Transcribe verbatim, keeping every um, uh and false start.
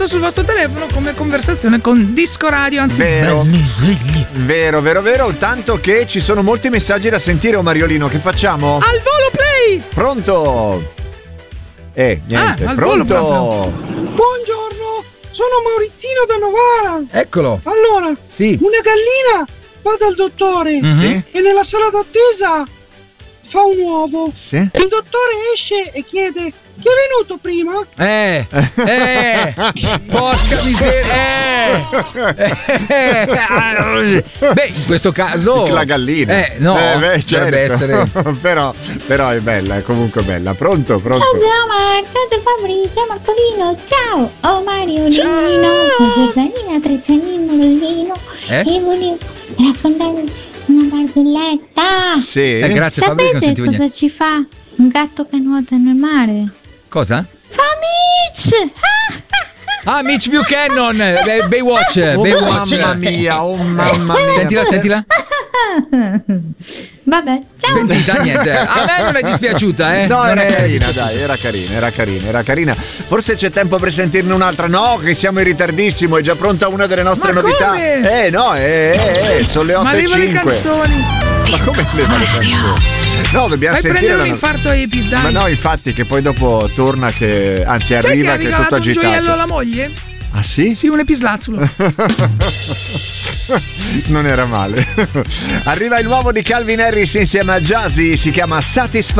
registrato sul vostro telefono come conversazione con Disco Radio, anzi vero, vero, vero, vero, tanto che ci sono molti messaggi da sentire. Oh Mariolino, che facciamo? Al volo play! Pronto? Eh, niente, ah, al pronto? Volo buongiorno, sono Maurizino da Novara. Eccolo. Allora, sì. Una gallina va dal dottore mm-hmm. e nella sala d'attesa fa un uovo. Sì. Il dottore esce e chiede: chi è venuto prima? Eh, eh, porca miseria. Eh, eh, beh, in questo caso la gallina. Eh, no, eh, beh, certo. essere. però, però è bella, è comunque bella. Pronto, pronto. Ciao Zama, ciao Fabri, ciao Marcolino, ciao. Oh Mariolino, sono Giordanina, trezzanino, rosino. Eh? E volevo raccontarvi una barzelletta. Sì. Eh, grazie Fabri, che non Sapete sentivo cosa niente. ci fa un gatto che nuota nel mare? Cosa? Fa Mitch! Ah, Mitch Buchanan, Bay- Baywatch, Oh, Baywatch. mamma mia, oh mamma mia. Sentila, sentila. Vabbè, ciao. Pentita, niente. A me non è dispiaciuta, eh. No, Non era è... carina, dai, era carina, era carina, era carina. Forse c'è tempo per sentirne un'altra. No, che siamo in ritardissimo, è già pronta una delle nostre Ma novità. come? Eh, no, eh, eh, eh, sono le otto Ma e leva cinque. le canzoni. Ma come leva le canzoni? No, dobbiamo Fai sentire prendere la un no- infarto ai pisdani. Ma no, infatti, che poi dopo torna che anzi Sai arriva che che, ha è tutto regalato un gioiello agitato. alla moglie? Ah sì? Sì, un epislazzulo. Non era male. Arriva il nuovo di Calvin Harris insieme a Jazzy, si chiama Satisfied.